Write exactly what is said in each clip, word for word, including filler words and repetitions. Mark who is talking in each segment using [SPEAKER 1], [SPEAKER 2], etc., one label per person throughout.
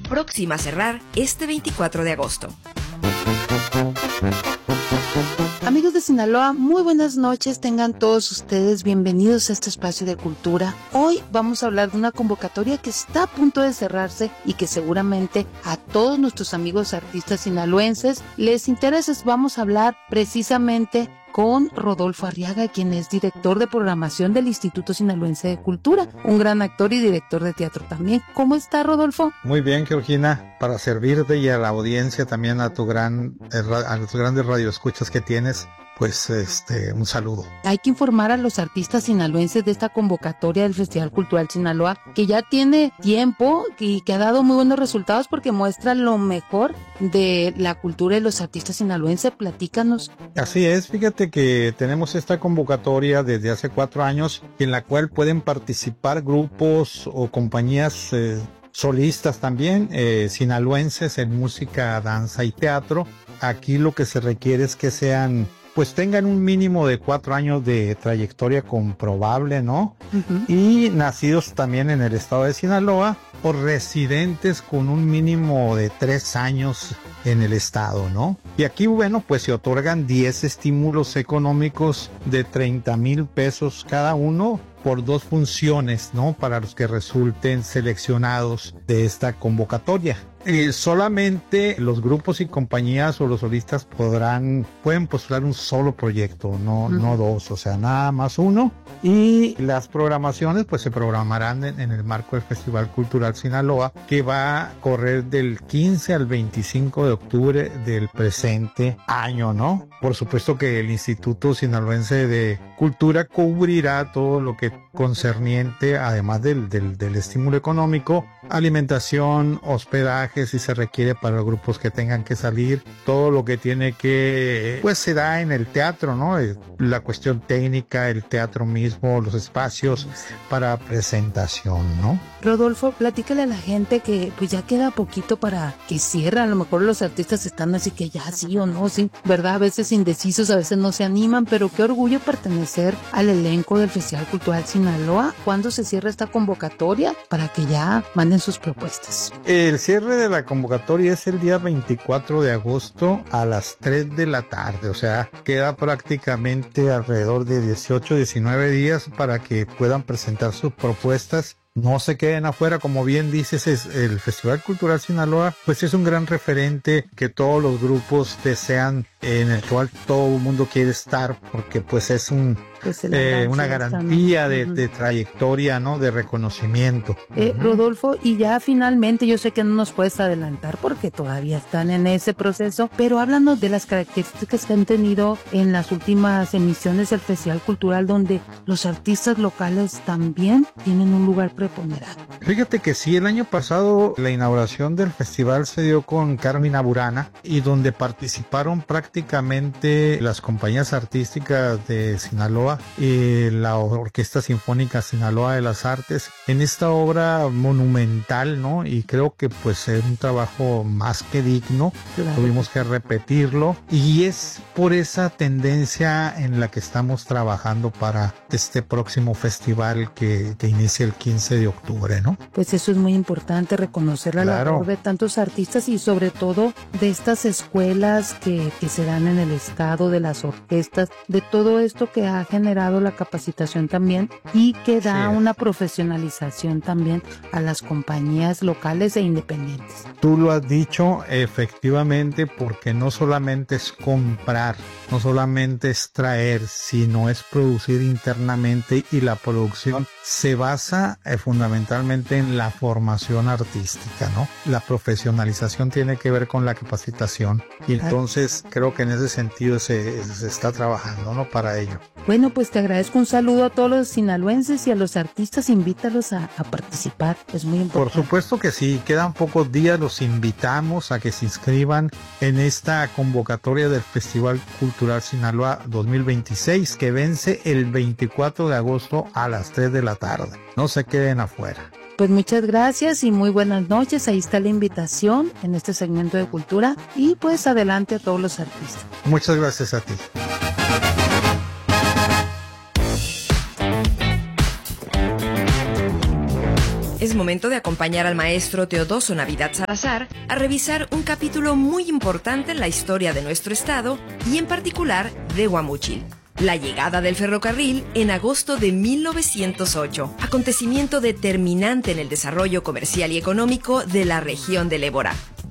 [SPEAKER 1] próxima a cerrar este veinticuatro de agosto.
[SPEAKER 2] Amigos de Sinaloa, muy buenas noches, tengan todos ustedes bienvenidos a este espacio de cultura. Hoy vamos a hablar de una convocatoria que está a punto de cerrarse y que seguramente a todos nuestros amigos artistas sinaloenses les interesa. Vamos a hablar precisamente con Rodolfo Arriaga, quien es director de programación del Instituto Sinaloense de Cultura, un gran actor y director de teatro también. ¿Cómo está, Rodolfo?
[SPEAKER 3] Muy bien, Georgina, para servirte y a la audiencia, también a tu gran, a los grandes radioescuchas que tienes, pues este, un saludo.
[SPEAKER 2] Hay que informar a los artistas sinaloenses de esta convocatoria del Festival Cultural Sinaloa, que ya tiene tiempo y que ha dado muy buenos resultados porque muestra lo mejor de la cultura de los artistas sinaloenses. Platícanos.
[SPEAKER 3] Así es, fíjate que tenemos esta convocatoria desde hace cuatro años en la cual pueden participar grupos o compañías eh, solistas también, eh, sinaloenses en música, danza y teatro. Aquí lo que se requiere es que sean, pues tengan un mínimo de cuatro años de trayectoria comprobable, ¿no? Uh-huh. Y nacidos también en el estado de Sinaloa o residentes con un mínimo de tres años en el estado, ¿no? Y aquí, bueno, pues se otorgan diez estímulos económicos de treinta mil pesos cada uno por dos funciones, ¿no? Para los que resulten seleccionados de esta convocatoria. Eh, solamente los grupos y compañías o los solistas podrán, pueden postular un solo proyecto, no, uh-huh. no dos, o sea, nada más uno. Y las programaciones pues se programarán en, en el marco del Festival Cultural Sinaloa, que va a correr del quince al veinticinco de octubre del presente año, ¿no? Por supuesto que el Instituto Sinaloense de Cultura cubrirá todo lo que concerniente, además del, del, del estímulo económico, alimentación, hospedaje, si se requiere para los grupos que tengan que salir, todo lo que tiene que, pues se da en el teatro, ¿no? La cuestión técnica, el teatro mismo, los espacios para presentación, ¿no?
[SPEAKER 2] Rodolfo, platícale a la gente que pues ya queda poquito para que cierre. A lo mejor los artistas están así que ya sí o no, sí, ¿verdad? A veces indecisos, a veces no se animan, pero qué orgullo pertenecer al elenco del Festival Cultural Sinaloa. ¿Cuándo se cierra esta convocatoria? Para que ya manden sus propuestas.
[SPEAKER 3] El cierre de la convocatoria es el día veinticuatro de agosto a las tres de la tarde, o sea, queda prácticamente alrededor de dieciocho, diecinueve días para que puedan presentar sus propuestas. No se queden afuera, como bien dices, es el Festival Cultural Sinaloa, pues es un gran referente que todos los grupos desean, en el cual todo el mundo quiere estar, porque pues es un pues eh, una garantía de, uh-huh. de trayectoria, ¿no? De reconocimiento.
[SPEAKER 2] Eh, uh-huh. Rodolfo, y ya finalmente, yo sé que no nos puedes adelantar porque todavía están en ese proceso, pero háblanos de las características que han tenido en las últimas emisiones del Festival Cultural, donde los artistas locales también tienen un lugar preponderante.
[SPEAKER 3] Fíjate que sí, el año pasado la inauguración del festival se dio con Carmina Burana, y donde participaron prácticamente las compañías artísticas de Sinaloa y la Orquesta Sinfónica Sinaloa de las Artes en esta obra monumental, ¿no? Y creo que pues es un trabajo más que digno, claro. Tuvimos que repetirlo, y es por esa tendencia en la que estamos trabajando para este próximo festival que, que inicia el quince de octubre, ¿no?
[SPEAKER 2] Pues eso es muy importante, reconocer la claro. labor de tantos artistas y sobre todo de estas escuelas que, que se dan en el estado, de las orquestas, de todo esto que ha generado la capacitación también y que da sí. una profesionalización también a las compañías locales e independientes.
[SPEAKER 3] Tú lo has dicho, efectivamente, porque no solamente es comprar, no solamente es traer, sino es producir internamente, y la producción se basa eh, fundamentalmente en la formación artística, ¿no? La profesionalización tiene que ver con la capacitación, y entonces creo que en ese sentido se, se está trabajando, ¿no? Para ello.
[SPEAKER 2] Bueno, pues te agradezco, un saludo a todos los sinaloenses y a los artistas, invítalos a, a participar, es muy importante.
[SPEAKER 3] Por supuesto que sí, quedan pocos días, los invitamos a que se inscriban en esta convocatoria del Festival Cultural Sinaloa dos mil veintiséis, que vence el veinticuatro de agosto a las tres de la tarde. No se queden afuera.
[SPEAKER 2] Pues muchas gracias y muy buenas noches. Ahí está la invitación en este segmento de cultura, y pues adelante a todos los artistas.
[SPEAKER 3] Muchas gracias a ti.
[SPEAKER 1] Es momento momento de acompañar al maestro Teodoso Navidad Salazar a revisar un capítulo muy importante en la historia de nuestro estado y en particular de Guamúchil. La llegada del ferrocarril en agosto de mil novecientos ocho, acontecimiento determinante en el desarrollo comercial y económico de la región del Ébora.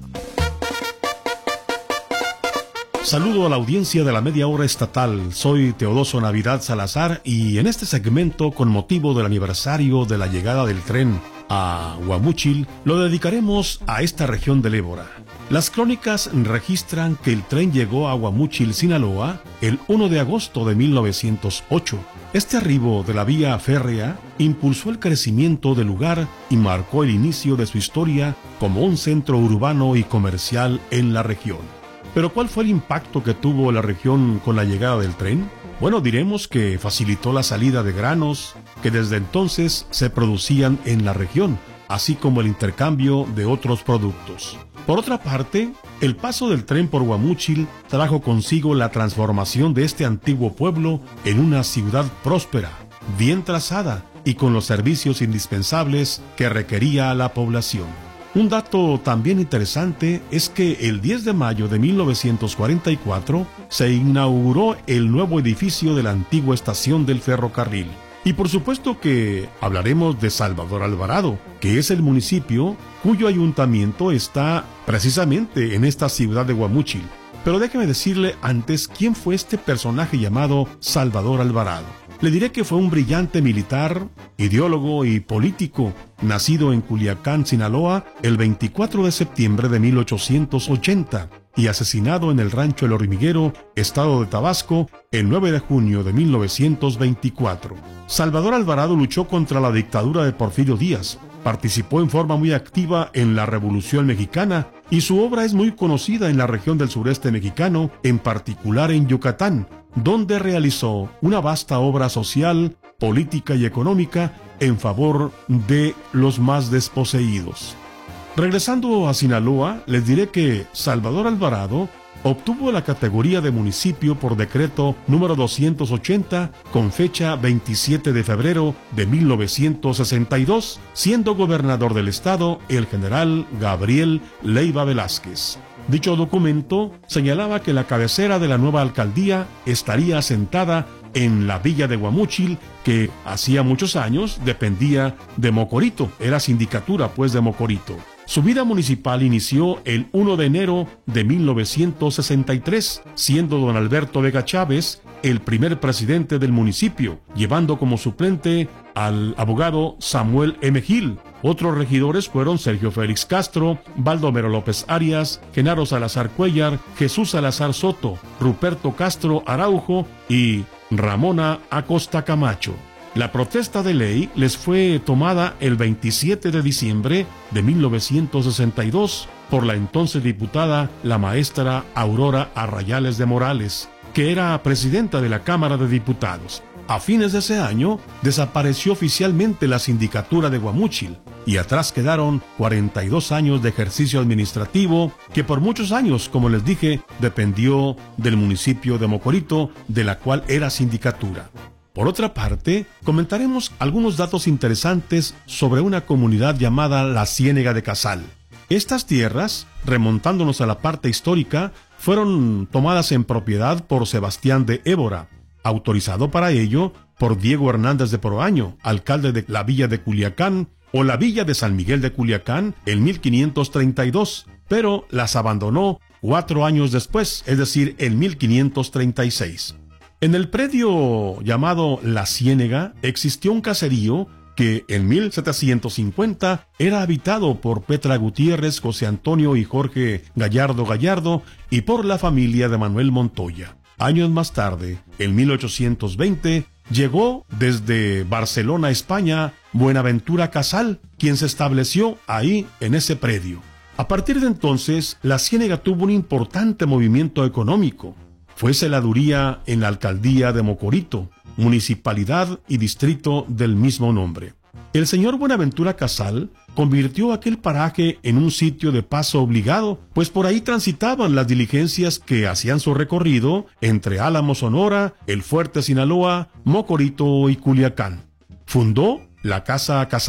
[SPEAKER 4] Saludo a la audiencia de la media hora estatal. Soy Teodoso Navidad Salazar y en este segmento, con motivo del aniversario de la llegada del tren a Guamúchil, lo dedicaremos a esta región del Ébora. Las crónicas registran que el tren llegó a Guamúchil, Sinaloa, el primero de agosto de mil novecientos ocho. Este arribo de la vía férrea impulsó el crecimiento del lugar y marcó el inicio de su historia como un centro urbano y comercial en la región. Pero ¿cuál fue el impacto que tuvo la región con la llegada del tren? Bueno, diremos que facilitó la salida de granos que desde entonces se producían en la región, así como el intercambio de otros productos. Por otra parte, el paso del tren por Guamúchil trajo consigo la transformación de este antiguo pueblo en una ciudad próspera, bien trazada y con los servicios indispensables que requería la población. Un dato también interesante es que el diez de mayo de mil novecientos cuarenta y cuatro se inauguró el nuevo edificio de la antigua estación del ferrocarril. Y por supuesto que hablaremos de Salvador Alvarado, que es el municipio cuyo ayuntamiento está precisamente en esta ciudad de Guamúchil. Pero déjeme decirle antes quién fue este personaje llamado Salvador Alvarado. Le diré que fue un brillante militar, ideólogo y político, nacido en Culiacán, Sinaloa, el veinticuatro de septiembre de mil ochocientos ochenta y asesinado en el rancho El Hormiguero, estado de Tabasco, el nueve de junio de mil novecientos veinticuatro. Salvador Alvarado luchó contra la dictadura de Porfirio Díaz, participó en forma muy activa en la Revolución Mexicana y su obra es muy conocida en la región del sureste mexicano, en particular en Yucatán, donde realizó una vasta obra social, política y económica en favor de los más desposeídos. Regresando a Sinaloa, les diré que Salvador Alvarado obtuvo la categoría de municipio por decreto número doscientos ochenta con fecha veintisiete de febrero de mil novecientos sesenta y dos, siendo gobernador del estado el general Gabriel Leiva Velázquez. Dicho documento señalaba que la cabecera de la nueva alcaldía estaría asentada en la villa de Guamúchil, que hacía muchos años dependía de Mocorito, era sindicatura pues de Mocorito. Su vida municipal inició el primero de enero de mil novecientos sesenta y tres, siendo don Alberto Vega Chávez el primer presidente del municipio, llevando como suplente al abogado Samuel M. Gil. Otros regidores fueron Sergio Félix Castro, Baldomero López Arias, Genaro Salazar Cuellar, Jesús Salazar Soto, Ruperto Castro Araujo y Ramona Acosta Camacho. La protesta de ley les fue tomada el veintisiete de diciembre de mil novecientos sesenta y dos por la entonces diputada, la maestra Aurora Arrayales de Morales, que era presidenta de la Cámara de Diputados. A fines de ese año, desapareció oficialmente la sindicatura de Guamúchil y atrás quedaron cuarenta y dos años de ejercicio administrativo que por muchos años, como les dije, dependió del municipio de Mocorito, de la cual era sindicatura. Por otra parte, comentaremos algunos datos interesantes sobre una comunidad llamada la Ciénega de Casal. Estas tierras, remontándonos a la parte histórica, fueron tomadas en propiedad por Sebastián de Ébora, autorizado para ello por Diego Hernández de Proaño, alcalde de la villa de Culiacán, o la villa de San Miguel de Culiacán, en mil quinientos treinta y dos, pero las abandonó cuatro años después, es decir, en mil quinientos treinta y seis. En el predio llamado La Ciénega existió un caserío que en mil setecientos cincuenta era habitado por Petra Gutiérrez, José Antonio y Jorge Gallardo Gallardo y por la familia de Manuel Montoya. Años más tarde, en mil ochocientos veinte, llegó desde Barcelona, España, Buenaventura Casal, quien se estableció ahí en ese predio. A partir de entonces, La Ciénega tuvo un importante movimiento económico. Fue celaduría en la alcaldía de Mocorito, municipalidad y distrito del mismo nombre. El señor Buenaventura Casal convirtió aquel paraje en un sitio de paso obligado, pues por ahí transitaban las diligencias que hacían su recorrido entre Álamo, Sonora, El Fuerte, Sinaloa, Mocorito y Culiacán. Fundó la Casa Casal,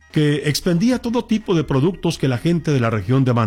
[SPEAKER 4] que expendía todo tipo de productos que la gente de la región demandaba.